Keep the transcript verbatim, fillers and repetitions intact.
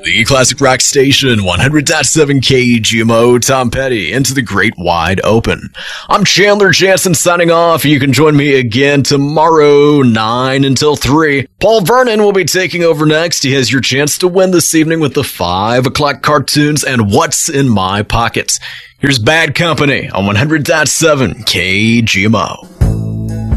The Classic Rock Station, one hundred point seven K G M O, Tom Petty, into the great wide open. I'm Chandler Jansen signing off. You can join me again tomorrow, nine until three. Paul Vernon will be taking over next. He has your chance to win this evening with the five o'clock cartoons and What's in My Pockets. Here's Bad Company on one hundred point seven K G M O.